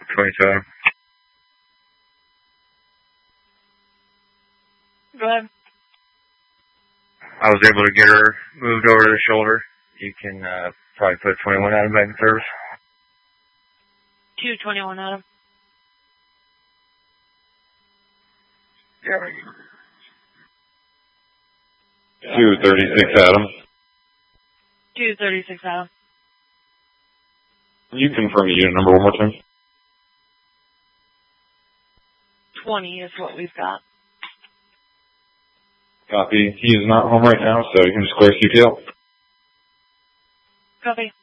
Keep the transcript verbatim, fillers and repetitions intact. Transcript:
twenty-seven. Go ahead. I was able to get her moved over to the shoulder. You can uh, probably put twenty-one Adam back in service. two twenty-one Adam. Yeah. two thirty-six Adam. two thirty-six Adam. Can you confirm the unit number one more time? twenty is what we've got. Copy. He is not home right now, so you can just clear C P L. Copy.